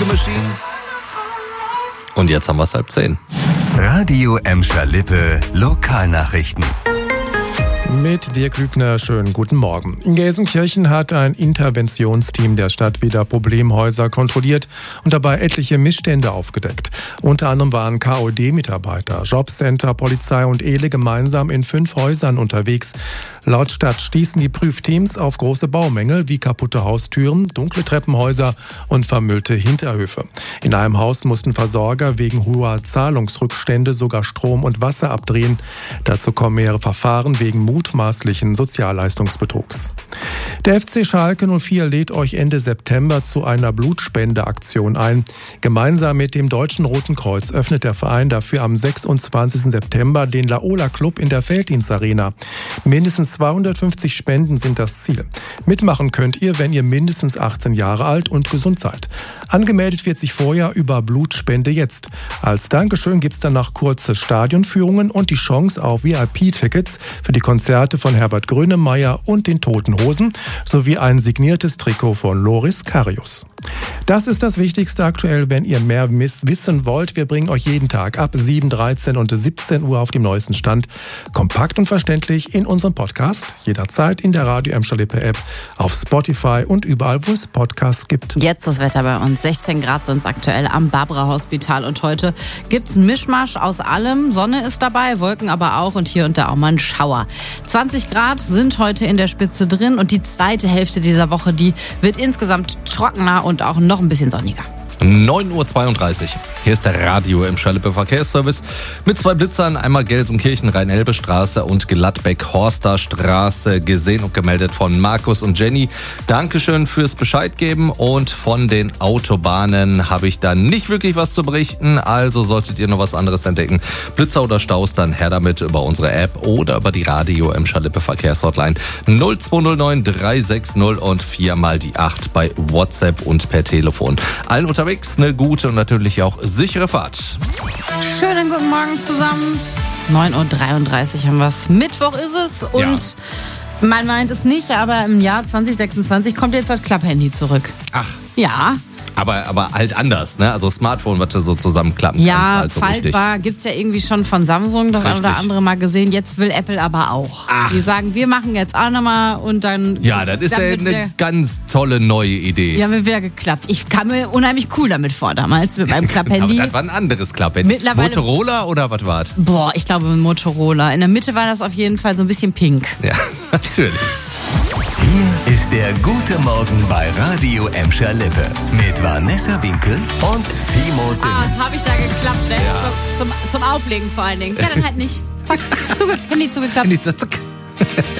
Machine. Und jetzt haben wir es 9:30. Radio Emscher-Lippe Lokalnachrichten. Mit Dirk Kübner, schönen guten Morgen. In Gelsenkirchen hat ein Interventionsteam der Stadt wieder Problemhäuser kontrolliert und dabei etliche Missstände aufgedeckt. Unter anderem waren KOD-Mitarbeiter, Jobcenter, Polizei und ELE gemeinsam in 5 Häusern unterwegs. Laut Stadt stießen die Prüfteams auf große Baumängel wie kaputte Haustüren, dunkle Treppenhäuser und vermüllte Hinterhöfe. In einem Haus mussten Versorger wegen hoher Zahlungsrückstände sogar Strom und Wasser abdrehen. Dazu kommen mehrere Verfahren wegen mutmaßlichen Sozialleistungsbetrugs. Der FC Schalke 04 lädt euch Ende September zu einer Blutspendeaktion ein. Gemeinsam mit dem Deutschen Roten Kreuz öffnet der Verein dafür am 26. September den Laola Club in der Felddienstarena. Mindestens 250 Spenden sind das Ziel. Mitmachen könnt ihr, wenn ihr mindestens 18 Jahre alt und gesund seid. Angemeldet wird sich vorher über Blutspende jetzt. Als Dankeschön gibt's danach kurze Stadionführungen und die Chance auf VIP-Tickets für die Konzerte von Herbert Grönemeyer und den Toten Hosen sowie ein signiertes Trikot von Loris Karius. Das ist das Wichtigste aktuell, wenn ihr mehr wissen wollt. Wir bringen euch jeden Tag ab 7, 13 und 17 Uhr auf dem neuesten Stand. Kompakt und verständlich in unserem Podcast. Jederzeit in der Radio Emscher-Lippe App, auf Spotify und überall, wo es Podcasts gibt. Jetzt das Wetter bei uns. 16 Grad sind es aktuell am Barbara-Hospital. Und heute gibt es einen Mischmasch aus allem. Sonne ist dabei, Wolken aber auch und hier und da auch mal ein Schauer. 20 Grad sind heute in der Spitze drin. Und die zweite Hälfte dieser Woche, die wird insgesamt trockener und auch noch ein bisschen sonniger. 9:32 Uhr. Hier ist der Radio Emscher-Lippe Verkehrsservice mit 2 Blitzern, einmal Gelsenkirchen, Rhein-Elbe-Straße und Gladbeck-Horster-Straße, gesehen und gemeldet von Markus und Jenny. Dankeschön fürs Bescheid geben, und von den Autobahnen habe ich da nicht wirklich was zu berichten, also solltet ihr noch was anderes entdecken, Blitzer oder Staus, dann her damit über unsere App oder über die Radio Emscher-Lippe Verkehrshotline 0209 360 und 4 mal die 8 bei WhatsApp und per Telefon. Allen unterwegs eine gute und natürlich auch sichere Fahrt. Schönen guten Morgen zusammen. 9:33 Uhr haben wir es. Mittwoch ist es und man meint es nicht, aber im Jahr 2026 kommt jetzt das Klapphandy zurück. Ach. Ja. Aber halt anders, ne? Also Smartphone, was du so zusammenklappen kannst. Ja, Also faltbar gibt's ja irgendwie schon von Samsung das ein oder andere mal gesehen. Jetzt will Apple aber auch. Ach. Die sagen, wir machen jetzt auch nochmal und dann... Ja, das ist ja eine ganz tolle neue Idee. Ja, wird wieder geklappt. Ich kam mir unheimlich cool damit vor damals mit meinem Klapphandy. Aber das war ein anderes Klapphandy. Motorola oder was war das? Boah, ich glaube Motorola. In der Mitte war das auf jeden Fall so ein bisschen pink. Ja, natürlich. Hier ist der Gute Morgen bei Radio Emscher-Lippe mit Vanessa Winkel und Timo Düngen. Hab ich da geklappt, ne? Ja. Zum Auflegen vor allen Dingen. Ja, dann halt nicht. Zack, Handy zugeklappt. Zack.